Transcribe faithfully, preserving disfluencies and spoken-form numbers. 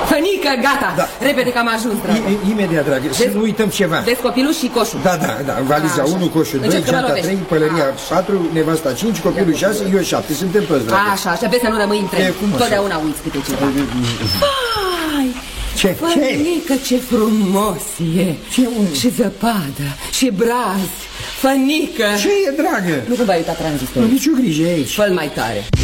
Fănică, gata! Da. Repede că am ajuns, dragă. Imediat, dragă, să nu uităm ceva. Vezi copilul și coșul. Da, da, da, valiza unu, coșul doi, geanta trei, pălăria patru, nevasta cinci, copilul șase, eu șapte. Suntem toți, dragă. Așa, așa, vezi să nu rămâi între. Totdeauna uiți câte ceva. Vai! Ce? Fănică, ce frumos e! Ce? Și zăpadă, și brazi. Fănică! Ce e, dragă? Nu cumva ai uitat tranzistorul. Nici o grijă aici. Fă-l mai tare.